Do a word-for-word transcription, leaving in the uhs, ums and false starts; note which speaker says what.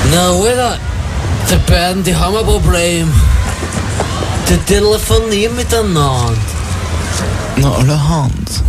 Speaker 1: Nou, weet je, de beiden die hebben een probleem. De telefonie met de naand.
Speaker 2: Nou, alle hand.